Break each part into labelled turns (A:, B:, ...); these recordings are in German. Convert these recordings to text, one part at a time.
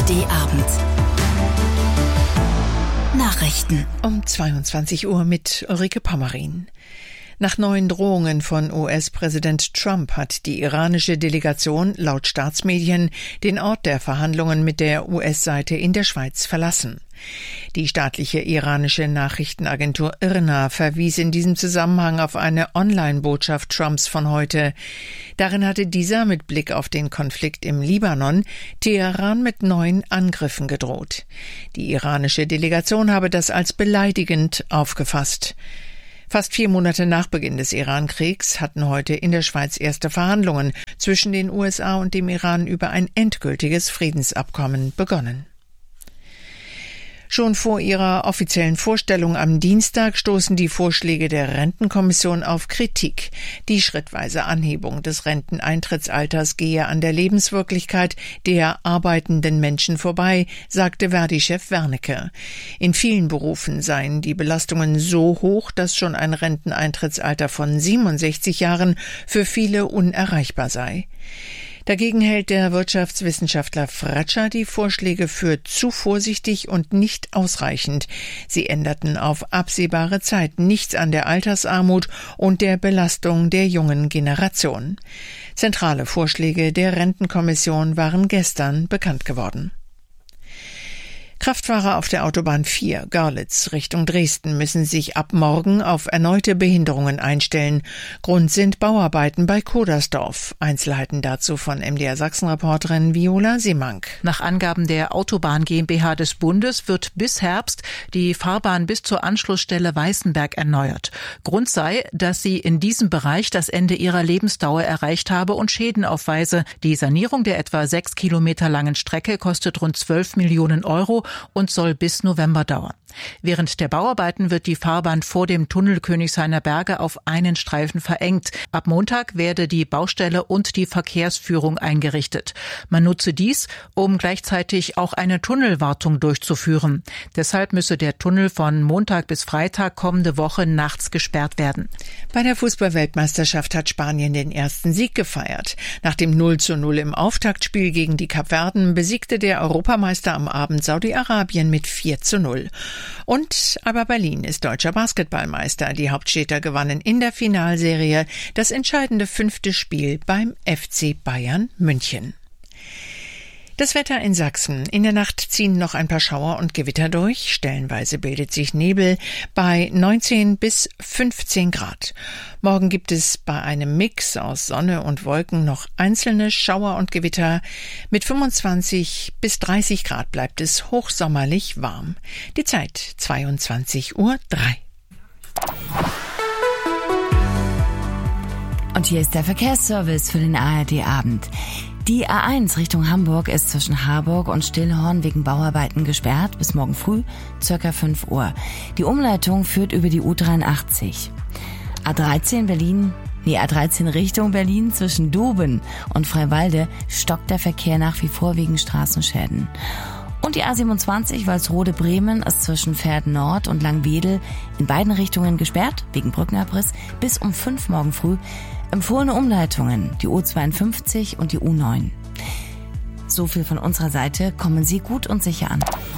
A: ARD-Abend. Nachrichten.
B: Um 22 Uhr mit Ulrike Pommerin. Nach neuen Drohungen von US-Präsident Trump hat die iranische Delegation laut Staatsmedien den Ort der Verhandlungen mit der US-Seite in der Schweiz verlassen. Die staatliche iranische Nachrichtenagentur IRNA verwies in diesem Zusammenhang auf eine Online-Botschaft Trumps von heute. Darin hatte dieser mit Blick auf den Konflikt im Libanon Teheran mit neuen Angriffen gedroht. Die iranische Delegation habe das als beleidigend aufgefasst. Fast 4 Monate nach Beginn des Iran-Kriegs hatten heute in der Schweiz erste Verhandlungen zwischen den USA und dem Iran über ein endgültiges Friedensabkommen begonnen. Schon vor ihrer offiziellen Vorstellung am Dienstag stoßen die Vorschläge der Rentenkommission auf Kritik. Die schrittweise Anhebung des Renteneintrittsalters gehe an der Lebenswirklichkeit der arbeitenden Menschen vorbei, sagte Verdi-Chef Wernicke. In vielen Berufen seien die Belastungen so hoch, dass schon ein Renteneintrittsalter von 67 Jahren für viele unerreichbar sei. Dagegen hält der Wirtschaftswissenschaftler Fratscher die Vorschläge für zu vorsichtig und nicht ausreichend. Sie änderten auf absehbare Zeit nichts an der Altersarmut und der Belastung der jungen Generation. Zentrale Vorschläge der Rentenkommission waren gestern bekannt geworden. Kraftfahrer auf der Autobahn 4 Görlitz Richtung Dresden müssen sich ab morgen auf erneute Behinderungen einstellen. Grund sind Bauarbeiten bei Kodersdorf. Einzelheiten dazu von MDR Sachsen-Reporterin Viola Seemank.
C: Nach Angaben der Autobahn GmbH des Bundes wird bis Herbst die Fahrbahn bis zur Anschlussstelle Weißenberg erneuert. Grund sei, dass sie in diesem Bereich das Ende ihrer Lebensdauer erreicht habe und Schäden aufweise. Die Sanierung der etwa 6 Kilometer langen Strecke kostet rund 12 Millionen Euro und soll bis November dauern. Während der Bauarbeiten wird die Fahrbahn vor dem Tunnel Königshainer Berge auf einen Streifen verengt. Ab Montag werde die Baustelle und die Verkehrsführung eingerichtet. Man nutze dies, um gleichzeitig auch eine Tunnelwartung durchzuführen. Deshalb müsse der Tunnel von Montag bis Freitag kommende Woche nachts gesperrt werden.
B: Bei der Fußball-Weltmeisterschaft hat Spanien den ersten Sieg gefeiert. Nach dem 0:0 im Auftaktspiel gegen die Kapverden besiegte der Europameister am Abend Saudi-Arabien mit 4:0. Und aber Berlin ist deutscher Basketballmeister. Die Hauptstädter gewannen in der Finalserie das entscheidende 5. Spiel beim FC Bayern München. Das Wetter in Sachsen. In der Nacht ziehen noch ein paar Schauer und Gewitter durch. Stellenweise bildet sich Nebel bei 19 bis 15 Grad. Morgen gibt es bei einem Mix aus Sonne und Wolken noch einzelne Schauer und Gewitter. Mit 25 bis 30 Grad bleibt es hochsommerlich warm. Die Zeit 22:03 Uhr.
A: Und hier ist der Verkehrsservice für den ARD-Abend. Die A1 Richtung Hamburg ist zwischen Harburg und Stillhorn wegen Bauarbeiten gesperrt bis morgen früh, ca. 5 Uhr. Die Umleitung führt über die U83. A13 Richtung Berlin zwischen Doben und Freiwalde stockt der Verkehr nach wie vor wegen Straßenschäden. Und die A27 Walsrode-Bremen ist zwischen Verden Nord und Langwedel in beiden Richtungen gesperrt, wegen Brückenabriss, bis um 5 morgen früh. Empfohlene Umleitungen, die U52 und die U9. So viel von unserer Seite, kommen Sie gut und sicher an.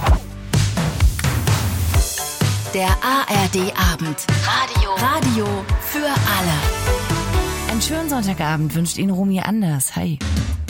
A: Der ARD-Abend. Radio für alle. Einen schönen Sonntagabend wünscht Ihnen Romy Anders. Hi.